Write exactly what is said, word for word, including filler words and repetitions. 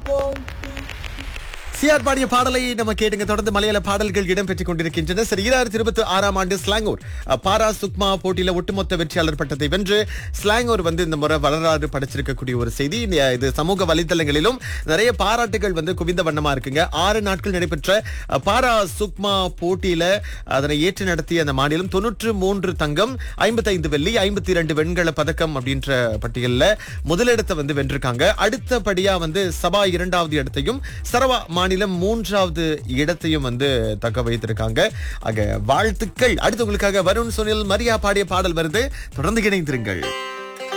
CR பாடிய பாடலை நம்ம கேட்டுங்க. தொடர்ந்து மலையாள பாடல்கள் இடம்பெற்றுக் கொண்டிருக்கின்றன. சரி, இரண்டாயிரத்தி இருபத்தி ஆறாம் ஆண்டு ஸ்லாங்கூர் அஹ், பாரா சுக்மா போட்டியில ஒட்டுமொத்த வெற்றியாளர் பட்டத்தை வென்று ஸ்லாங்கூர் வந்து இந்த முறை வரலாறு படைச்சிருக்கக்கூடிய ஒரு செய்தி. இந்த- இது சமூக வலைதளங்களிலும் நிறைய பாராட்டுகள் வந்து குவிந்த வண்ணமா இருக்குங்க. ஆறு நாட்கள் நடைபெற்ற அஹ், பாரா சுக்மா போட்டியில அதனை ஏற்று நடத்திய அந்த மாநிலம் தொன்னூற்று மூன்று தங்கம், ஐம்பத்தி ஐந்து வெள்ளி, ஐம்பத்தி இரண்டு வெண்கல பதக்கம் அப்படின்ற பட்டியல்ல முதலிடத்தை வந்து வென்றிருக்காங்க. அடுத்தபடியா வந்து சபா இரண்டாவது இடத்தையும், சரவா மாநிலம் மூன்றாவது இடத்தையும் வந்து தக்க வைத்திருக்காங்க. ஆக வாழ்த்துக்கள். அடுத்து உங்களுக்காக வருண் சுனில் மரியா பாடிய பாடல் வருது. தொடர்ந்து இணைந்திருங்கள்.